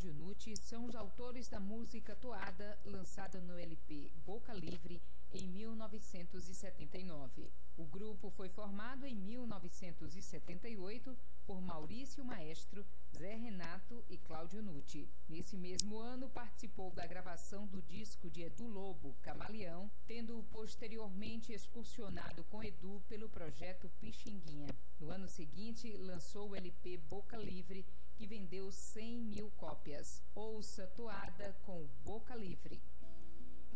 Cláudio Nutti são os autores da música Toada, lançada no LP Boca Livre em 1979. O grupo foi formado em 1978 por Maurício Maestro, Zé Renato e Cláudio Nutti. Nesse mesmo ano, participou da gravação do disco de Edu Lobo, Camaleão, tendo posteriormente excursionado com Edu pelo projeto Pixinguinha. No ano seguinte, lançou o LP Boca Livre, que vendeu 100 mil cópias. Ouça Toada com Boca Livre.